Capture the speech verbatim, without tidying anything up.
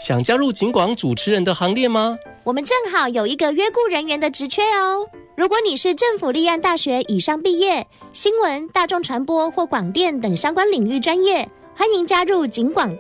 想加入警广主持人的行列吗？ 我们正好有一个约雇人员的职缺哦。如果你是政府立案大学以上毕业，新闻、大众传播或广电等相关领域专业，欢迎加入警广